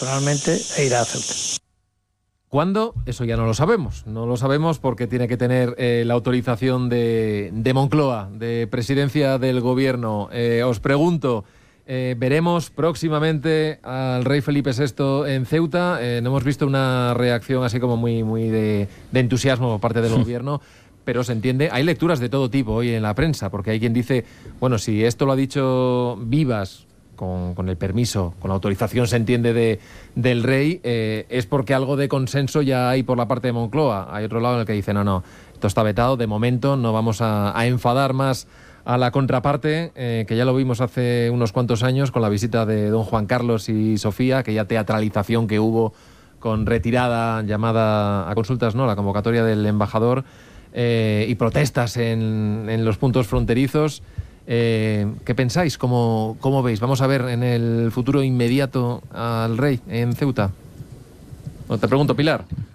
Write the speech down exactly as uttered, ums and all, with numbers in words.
Naturalmente, e irá a Ceuta. ¿Cuándo? Eso ya no lo sabemos. No lo sabemos porque tiene que tener eh, la autorización de, de Moncloa, de Presidencia del Gobierno. Eh, os pregunto, eh, ¿veremos próximamente al rey Felipe sexto en Ceuta? Eh, no hemos visto una reacción así como muy, muy de, de entusiasmo por parte del Gobierno, pero se entiende. Hay lecturas de todo tipo hoy en la prensa, porque hay quien dice, bueno, si esto lo ha dicho Vivas, Con, con el permiso, con la autorización, se entiende, de, del rey, eh, es porque algo de consenso ya hay por la parte de Moncloa. Hay otro lado en el que dice, no, no, esto está vetado, de momento no vamos a, a enfadar más a la contraparte, eh, que ya lo vimos hace unos cuantos años con la visita de don Juan Carlos y Sofía, aquella teatralización que hubo con retirada, llamada a consultas, ¿no?, la convocatoria del embajador, eh, y protestas en, en los puntos fronterizos. Eh, ¿Qué pensáis? ¿Cómo, ¿Cómo veis? ¿Vamos a ver en el futuro inmediato al rey en Ceuta? Bueno, te pregunto, Pilar.